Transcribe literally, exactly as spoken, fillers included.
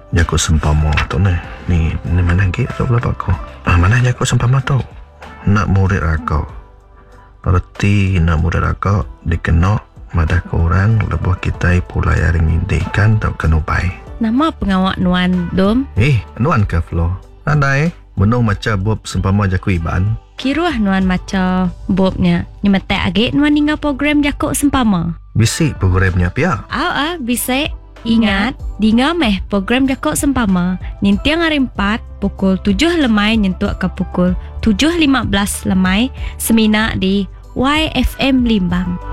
Jakut sempama tu ni. Ni, ni mana lagi tu pula aku. Ah, mana jakut sempama tu? Nak murid aku. Berarti nak murid aku dikena madah korang lebuh kita pulai hari ngindikan tak kena baik. Nama pengawak Nuan Dom? Eh, Nuan ke Flo? Andai, menung macam Bob sempama jakut iban. Kiruah Nuan macam Bobnya. Nyemetek agak Nuan hingga program jakuk sempama. Bisik programnya pia. Au ah, bisik. Ingat, dinga meh program jakuk sempama. Nintiang hari empat, pukul tujuh lemai nyentuh ke pukul tujuh lima belas lemai. Semina di Y F M Limbang.